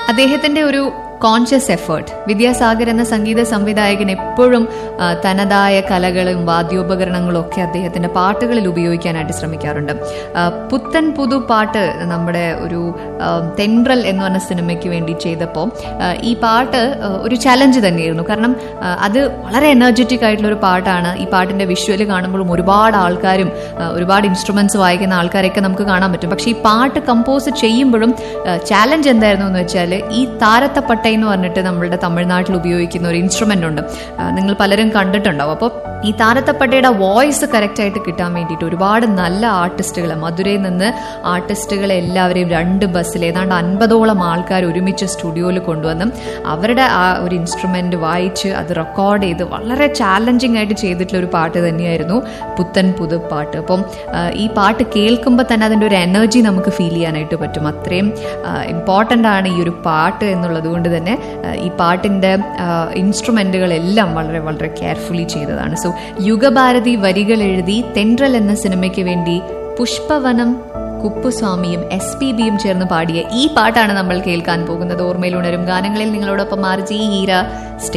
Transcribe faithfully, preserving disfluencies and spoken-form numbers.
അദ്ദേഹത്തിന്റെ ഒരു conscious effort. Vidyasagar എന്ന സംഗീത സംവിധായകൻ എപ്പോഴും തനതായ കലകളും വാദ്യോപകരണങ്ങളും ഒക്കെ അദ്ദേഹത്തിന്റെ പാട്ടുകളിൽ ഉപയോഗിക്കാനായിട്ട് ശ്രമിക്കാറുണ്ട്. പുത്തൻ പുതു പാട്ട് നമ്മുടെ ഒരു തെൻട്രൽ എന്ന് പറഞ്ഞ സിനിമയ്ക്ക് വേണ്ടി ചെയ്തപ്പോൾ ഈ പാട്ട് ഒരു ചലഞ്ച് തന്നെയായിരുന്നു. കാരണം അത് വളരെ എനർജറ്റിക് ആയിട്ടുള്ള ഒരു പാട്ടാണ്. ഈ പാട്ടിന്റെ വിഷ്വല് കാണുമ്പോഴും ഒരുപാട് ആൾക്കാരും ഒരുപാട് ഇൻസ്ട്രുമെന്റ്സ് വായിക്കുന്ന ആൾക്കാരൊക്കെ നമുക്ക് കാണാൻ പറ്റും. പക്ഷെ ഈ പാട്ട് കമ്പോസ് ചെയ്യുമ്പോഴും ചാലഞ്ച് എന്തായിരുന്നു എന്ന് വെച്ചാൽ ഈ താരത്തപ്പട്ട എന്ന് പറഞ്ഞിട്ട് നമ്മളുടെ തമിഴ്നാട്ടിൽ ഉപയോഗിക്കുന്ന ഒരു ഇൻസ്ട്രുമെന്റ് ഉണ്ട്, നിങ്ങൾ പലരും കണ്ടിട്ടുണ്ടാവും. അപ്പോൾ ഈ താരത്തപ്പട്ടയുടെ വോയിസ് കറക്റ്റ് ആയിട്ട് കിട്ടാൻ വേണ്ടിയിട്ട് ഒരുപാട് നല്ല ആർട്ടിസ്റ്റുകളെ, മധുരയിൽ നിന്ന് ആർട്ടിസ്റ്റുകളെ എല്ലാവരെയും രണ്ട് ബസ്സിൽ ഏതാണ്ട് അൻപതോളം ആൾക്കാർ ഒരുമിച്ച് സ്റ്റുഡിയോയിൽ കൊണ്ടുവന്ന് അവരുടെ ആ ഒരു ഇൻസ്ട്രുമെന്റ് വായിച്ച് അത് റെക്കോർഡ് ചെയ്ത് വളരെ ചാലഞ്ചിങ് ആയിട്ട് ചെയ്തിട്ടുള്ള ഒരു പാട്ട് തന്നെയായിരുന്നു പുത്തൻ പുതു പാട്ട്. അപ്പം ഈ പാട്ട് കേൾക്കുമ്പോൾ തന്നെ അതിൻ്റെ ഒരു എനർജി നമുക്ക് ഫീൽ ചെയ്യാനായിട്ട് പറ്റും. അത്രയും ഇമ്പോർട്ടൻ്റ് ആണ് ഈ ഒരു പാട്ട് എന്നുള്ളത് കൊണ്ട് തന്നെ ഈ പാട്ടിൻ്റെ ഇൻസ്ട്രുമെന്റുകളെല്ലാം വളരെ വളരെ കെയർഫുള്ളി ചെയ്തതാണ്. സോ യുഗഭാരതി വരികൾ എഴുതി തെൻട്രൽ എന്ന സിനിമയ്ക്ക് വേണ്ടി പുഷ്പവനം കുപ്പുസ്വാമിയും എസ് പി ബിയും ചേർന്ന് പാടിയ ഈ പാട്ടാണ് നമ്മൾ കേൾക്കാൻ പോകുന്നത്. ഓർമ്മയിൽ ഉണരും ഗാനങ്ങളിൽ നിങ്ങളോടൊപ്പം ആർജി ഹീര. സ്റ്റേ